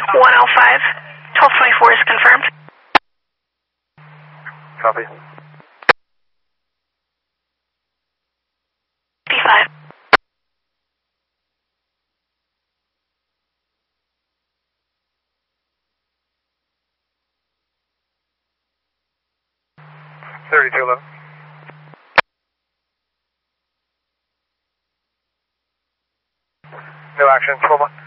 105, 1224 is confirmed. Copy. 55. $32.11. No action, 12 months.